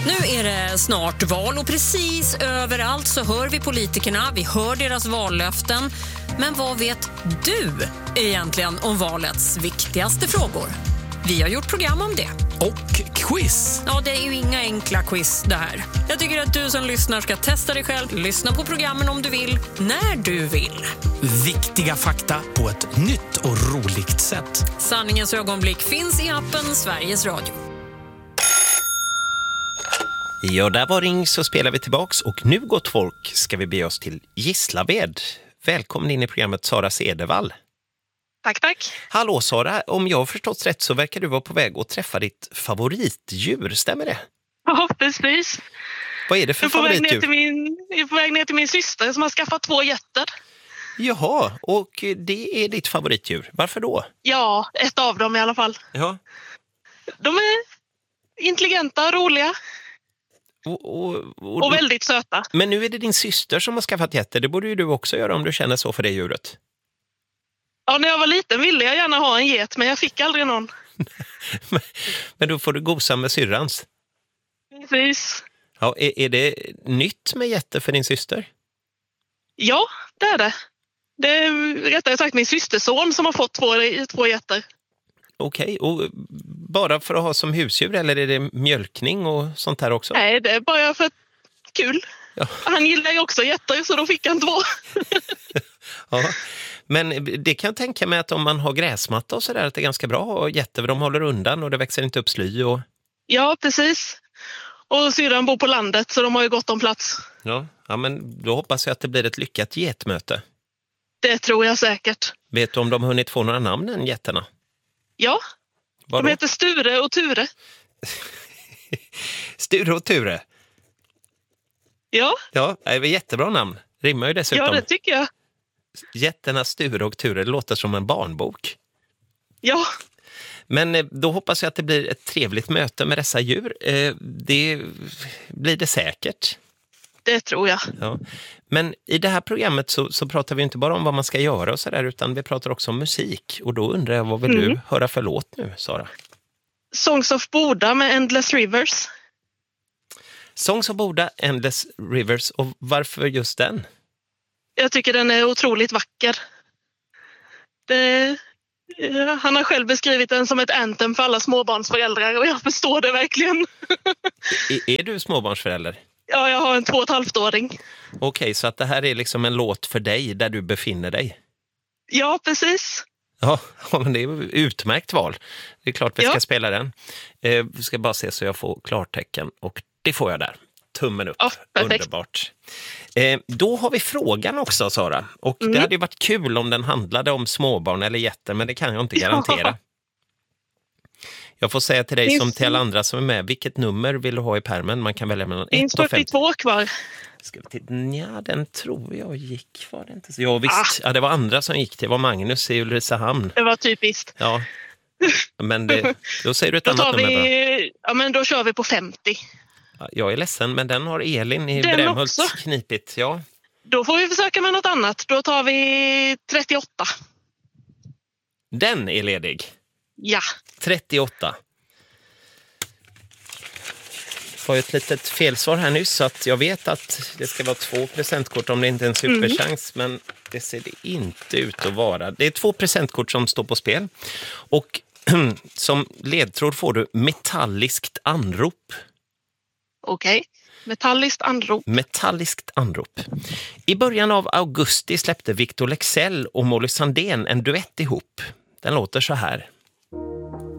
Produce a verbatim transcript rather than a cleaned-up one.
Nu är det snart val och precis överallt så hör vi politikerna, vi hör deras vallöften. Men vad vet du egentligen om valets viktigaste frågor? Vi har gjort program om det. Och quiz. Ja, det är ju inga enkla quiz det här. Jag tycker att du som lyssnar ska testa dig själv. Lyssna på programmen om du vill, när du vill. Viktiga fakta på ett nytt och roligt sätt. Sanningens ögonblick finns i appen Sveriges Radio. Ja, där var ring så spelar vi tillbaks och nu gott folk ska vi be oss till Gislaved. Välkommen in i programmet Sara Cedervall. Tack, tack. Hallå Sara, om jag har förstått rätt så verkar du vara på väg att träffa ditt favoritdjur, stämmer det? Ja, precis. Vad är det för jag är på väg favoritdjur? ner till min, jag är på väg ner till min syster som har skaffat två getter. Jaha, och det är ditt favoritdjur. Varför då? Ja, ett av dem i alla fall. Ja. De är intelligenta och roliga. Och, och, och, Och väldigt söta. Men nu är det din syster som har skaffat getter. Det borde ju du också göra om du känner så för det djuret. Ja, när jag var liten ville jag gärna ha en get, men jag fick aldrig någon. men, men då får du gosa med syrrans. Precis. Ja, är, är det nytt med getter för din syster? Ja, det är det. Det är rättare sagt min systerson som har fått två, två getter. Okej, och bara för att ha som husdjur eller är det mjölkning och sånt här också? Nej, det är bara för kul. Ja. Han gillar ju också getter så då fick han två. Ja, men det kan jag tänka mig att om man har gräsmatta och sådär att det är ganska bra att ha getter, för de håller undan och det växer inte upp sly. Och... Ja, precis. Och syrran bor på landet så de har ju gott om plats. Ja, ja, men då hoppas jag att det blir ett lyckat getmöte. Det tror jag säkert. Vet du om de hunnit få några namn än getterna? Ja, Vadå? de heter Sture och Ture. Sture och Ture? Ja. Ja, det är jättebra namn. Rimmar ju dessutom. Ja, det tycker jag. Getterna Sture och Ture, det låter som en barnbok. Ja. Men då hoppas jag att det blir ett trevligt möte med dessa djur. Det blir det säkert. Det tror jag. Ja. Men i det här programmet så, så pratar vi inte bara om vad man ska göra och sådär, utan vi pratar också om musik. Och då undrar jag, vad vill mm. du höra för låt nu, Sara? Songs of Boda med Endless Rivers. Songs of Boda, Endless Rivers. Och varför just den? Jag tycker den är otroligt vacker. Det, han har själv beskrivit den som ett anthem för alla småbarnsföräldrar och jag förstår det verkligen. är, är du småbarnsförälder? Ja, jag har en två och ett halvt åring. Okej, så att det här är liksom en låt för dig där du befinner dig? Ja, precis. Ja, men det är utmärkt val. Det är klart vi ska ja. spela den. Eh, vi ska bara se så jag får klartecken och det får jag där. Tummen upp. Ja, underbart. Eh, då har vi frågan också, Sara. Och mm. det hade ju varit kul om den handlade om småbarn eller getter, men det kan jag inte garantera. Ja. Jag får säga till dig finns... som till alla andra som är med, vilket nummer vill du ha i pärmen? Man kan välja mellan finns ett och fyrtiotvå kvar. Ska vi titta? Ja, den tror jag gick. Var det inte så? Ja, visst. Ah. Ja, det var andra som gick. Det var Magnus i Ulricehamn. Det var typiskt. Ja. Men det, då säger du ett då annat vi, nummer. Ja, men då kör vi på femtio. Ja, jag är ledsen, men den har Elin i den Brämhult också. knipit. Ja. Då får vi försöka med något annat. Då tar vi trettioåtta. Den är ledig. Ja. trettioåtta. Jag får ett litet felsvar här nyss så att jag vet att det ska vara två presentkort om det inte är en superchans, mm. men det ser det inte ut att vara. Det är två presentkort som står på spel och som ledtråd får du metalliskt anrop. Okej, okay. Metalliskt anrop. Metalliskt anrop. I början av augusti släppte Victor Leksell och Molly Sandén en duett ihop. Den låter så här.